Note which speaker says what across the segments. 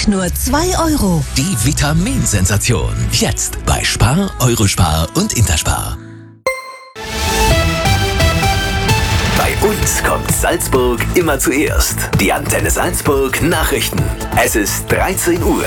Speaker 1: Tag nur 2 Euro.
Speaker 2: Die Vitaminsensation. Jetzt bei Spar, Eurospar und Interspar. Bei uns kommt Salzburg immer zuerst. Die Antenne Salzburg Nachrichten. Es ist 13 Uhr.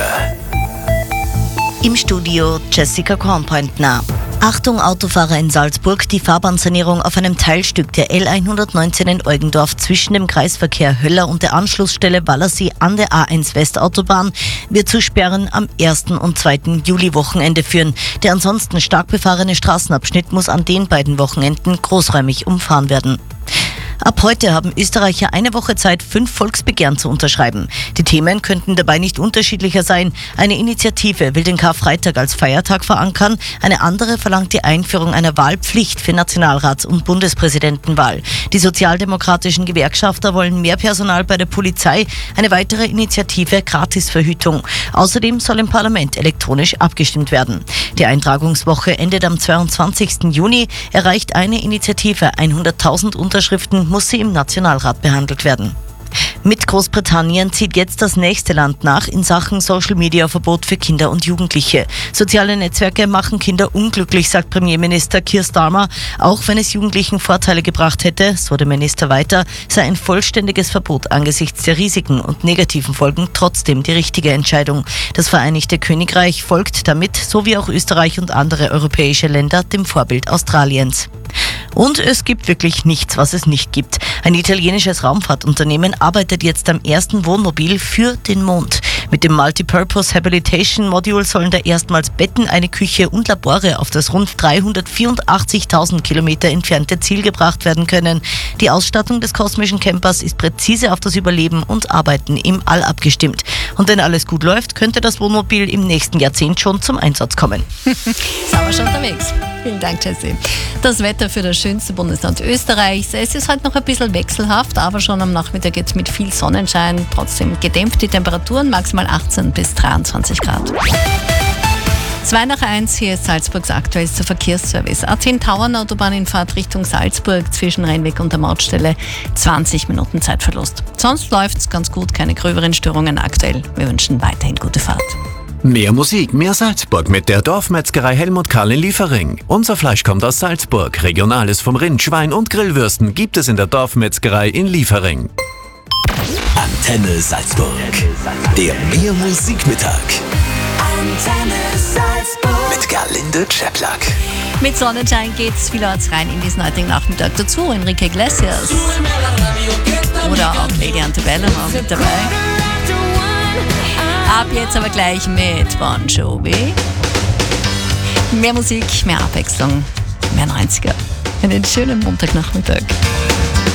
Speaker 3: Im Studio Jessica Kornpointner. Achtung Autofahrer in Salzburg, die Fahrbahnsanierung auf einem Teilstück der L119 in Eugendorf zwischen dem Kreisverkehr Höller und der Anschlussstelle Wallersee an der A1 Westautobahn wird zu Sperren am 1. und 2. Juli-Wochenende führen. Der ansonsten stark befahrene Straßenabschnitt muss an den beiden Wochenenden großräumig umfahren werden. Ab heute haben Österreicher eine Woche Zeit, 5 Volksbegehren zu unterschreiben. Die Themen könnten dabei nicht unterschiedlicher sein. Eine Initiative will den Karfreitag als Feiertag verankern, eine andere verlangt die Einführung einer Wahlpflicht für Nationalrats- und Bundespräsidentenwahl. Die sozialdemokratischen Gewerkschafter wollen mehr Personal bei der Polizei, eine weitere Initiative Gratisverhütung. Außerdem soll im Parlament elektronisch abgestimmt werden. Die Eintragungswoche endet am 22. Juni, erreicht eine Initiative 100.000 Unterschriften, muss sie im Nationalrat behandelt werden. Mit Großbritannien zieht jetzt das nächste Land nach in Sachen Social-Media-Verbot für Kinder und Jugendliche. Soziale Netzwerke machen Kinder unglücklich, sagt Premierminister Keir Starmer. Auch wenn es Jugendlichen Vorteile gebracht hätte, so der Minister weiter, sei ein vollständiges Verbot angesichts der Risiken und negativen Folgen trotzdem die richtige Entscheidung. Das Vereinigte Königreich folgt damit, so wie auch Österreich und andere europäische Länder, dem Vorbild Australiens. Und es gibt wirklich nichts, was es nicht gibt. Ein italienisches Raumfahrtunternehmen arbeitet jetzt am ersten Wohnmobil für den Mond. Mit dem Multipurpose Habilitation Module sollen da erstmals Betten, eine Küche und Labore auf das rund 384.000 Kilometer entfernte Ziel gebracht werden können. Die Ausstattung des kosmischen Campers ist präzise auf das Überleben und Arbeiten im All abgestimmt. Und wenn alles gut läuft, könnte das Wohnmobil im nächsten Jahrzehnt schon zum Einsatz kommen.
Speaker 4: Sind wir schon unterwegs. Vielen Dank, Jessie. Das Wetter für das schönste Bundesland Österreichs. Es ist heute noch ein bisschen wechselhaft, aber schon am Nachmittag geht es mit viel Sonnenschein. Trotzdem gedämpft die Temperaturen, maximal 18 bis 23 Grad. 2:01, hier ist Salzburgs aktuellster Verkehrsservice. A10 Tauernautobahn in Fahrt Richtung Salzburg zwischen Rennweg und der Mautstelle. 20 Minuten Zeitverlust. Sonst läuft's ganz gut, keine gröberen Störungen aktuell. Wir wünschen weiterhin gute Fahrt.
Speaker 2: Mehr Musik, mehr Salzburg mit der Dorfmetzgerei Helmut Karl in Liefering. Unser Fleisch kommt aus Salzburg. Regionales vom Rind, Schwein und Grillwürsten gibt es in der Dorfmetzgerei in Liefering. Antenne Salzburg. Der Mehr Musikmittag. Antenne Salzburg. Mit Galinde Czeplak.
Speaker 4: Mit Sonnenschein geht's vielerorts rein in diesen heutigen Nachmittag. Dazu Enrique Iglesias oder auch Lady Antebellum mit dabei. Ab jetzt aber gleich mit Bon Jovi. Mehr Musik, mehr Abwechslung, mehr 90er. Einen schönen Montagnachmittag.